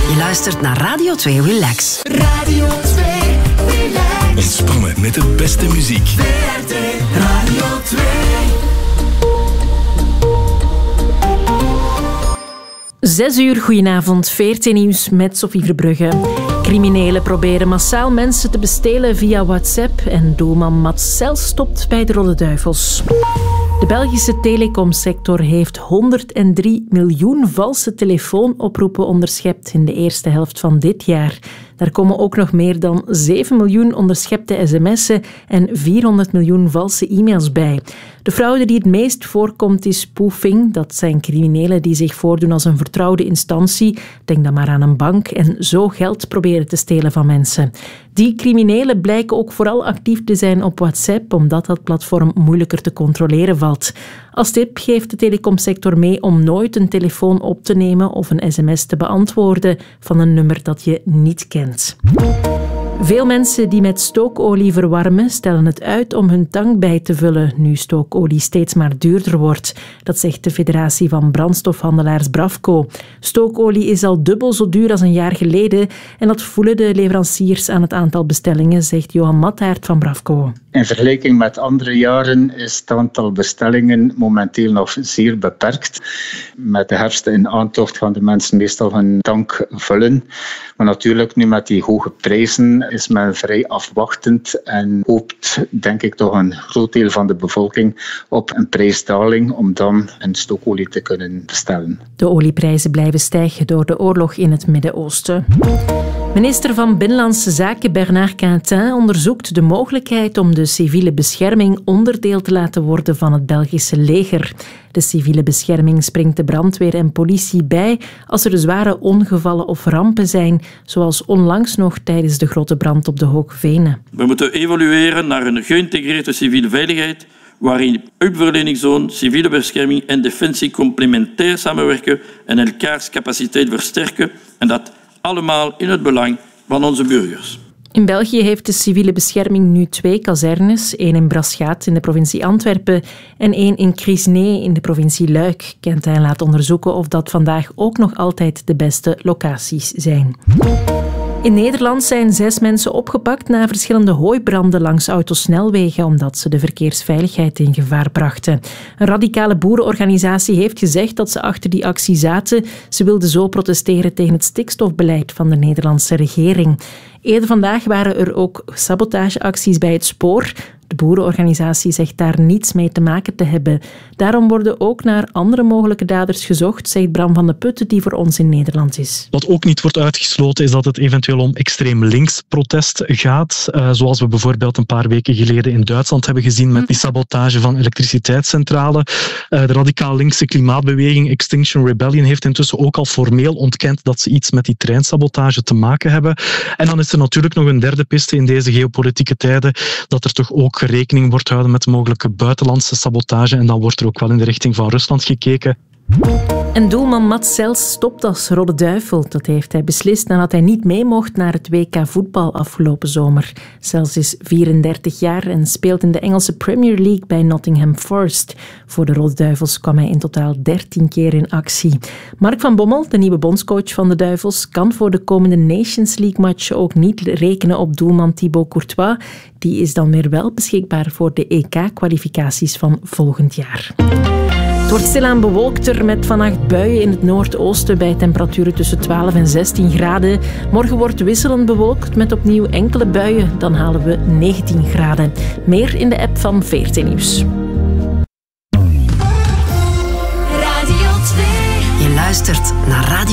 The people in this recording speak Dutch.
Je luistert naar Radio 2 Relax. Radio 2 Relax. Ontspannen met de beste muziek. VRT Radio 2. 6 uur, goedenavond, VRT Nieuws met Sophie Verbrugge. Criminelen proberen massaal mensen te bestelen via WhatsApp en doelman Mats Sels stopt bij de Rode Duivels. De Belgische telecomsector heeft 103 miljoen valse telefoonoproepen onderschept in de eerste helft van dit jaar. Daar komen ook nog meer dan 7 miljoen onderschepte sms'en en 400 miljoen valse e-mails bij. De fraude die het meest voorkomt is spoofing. Dat zijn criminelen die zich voordoen als een vertrouwde instantie. Denk dan maar aan een bank en zo geld proberen te stelen van mensen. Die criminelen blijken ook vooral actief te zijn op WhatsApp, omdat dat platform moeilijker te controleren valt. Als tip geeft de telecomsector mee om nooit een telefoon op te nemen of een sms te beantwoorden van een nummer dat je niet kent. Veel mensen die met stookolie verwarmen stellen het uit om hun tank bij te vullen nu stookolie steeds maar duurder wordt. Dat zegt de Federatie van Brandstofhandelaars Bravco. Stookolie is al dubbel zo duur als een jaar geleden en dat voelen de leveranciers aan het aantal bestellingen, zegt Johan Mattaert van Bravco. In vergelijking met andere jaren is het aantal bestellingen momenteel nog zeer beperkt. Met de herfst in aantocht gaan de mensen meestal hun tank vullen. Maar natuurlijk, nu met die hoge prijzen is men vrij afwachtend en hoopt, denk ik, toch een groot deel van de bevolking op een prijsdaling om dan een stookolie te kunnen bestellen. De olieprijzen blijven stijgen door de oorlog in het Midden-Oosten. Minister van Binnenlandse Zaken Bernard Quintin onderzoekt de mogelijkheid om de civiele bescherming onderdeel te laten worden van het Belgische leger. De civiele bescherming springt de brandweer en politie bij als er zware ongevallen of rampen zijn, zoals onlangs nog tijdens de grote brand op de Hoge Venen. We moeten evolueren naar een geïntegreerde civiele veiligheid, waarin hulpverleningszone, civiele bescherming en defensie complementair samenwerken en elkaars capaciteit versterken, en dat allemaal in het belang van onze burgers. In België heeft de civiele bescherming nu 2 kazernes, 1 in Braschaat in de provincie Antwerpen en 1 in Crisnee in de provincie Luik. Quintin laat onderzoeken of dat vandaag ook nog altijd de beste locaties zijn. In Nederland zijn 6 mensen opgepakt na verschillende hooibranden langs autosnelwegen omdat ze de verkeersveiligheid in gevaar brachten. Een radicale boerenorganisatie heeft gezegd dat ze achter die actie zaten. Ze wilden zo protesteren tegen het stikstofbeleid van de Nederlandse regering. Eerder vandaag waren er ook sabotageacties bij het spoor. De boerenorganisatie zegt daar niets mee te maken te hebben. Daarom worden ook naar andere mogelijke daders gezocht, zegt Bram van de Putten, die voor ons in Nederland is. Wat ook niet wordt uitgesloten is dat het eventueel om extreem links protest gaat. Zoals we bijvoorbeeld een paar weken geleden in Duitsland hebben gezien met die sabotage van elektriciteitscentrale. De radicaal linkse klimaatbeweging Extinction Rebellion heeft intussen ook al formeel ontkend dat ze iets met die treinsabotage te maken hebben. En dan is er natuurlijk nog een derde piste in deze geopolitieke tijden, dat er toch ook rekening wordt gehouden met mogelijke buitenlandse sabotage en dan wordt er ook wel in de richting van Rusland gekeken. En doelman Mats Sels stopt als Rode Duivel. Dat heeft hij beslist nadat hij niet mee mocht naar het WK voetbal afgelopen zomer. Sels is 34 jaar en speelt in de Engelse Premier League bij Nottingham Forest. Voor de Rode Duivels kwam hij in totaal 13 keer in actie. Mark van Bommel, de nieuwe bondscoach van de Duivels, kan voor de komende Nations League-match ook niet rekenen op doelman Thibaut Courtois. Die is dan weer wel beschikbaar voor de EK-kwalificaties van volgend jaar. Het wordt stilaan bewolkter met vannacht buien in het noordoosten bij temperaturen tussen 12 en 16 graden. Morgen wordt wisselend bewolkt met opnieuw enkele buien. Dan halen we 19 graden. Meer in de app van VRT Nieuws. Radio 2. Je luistert naar Radio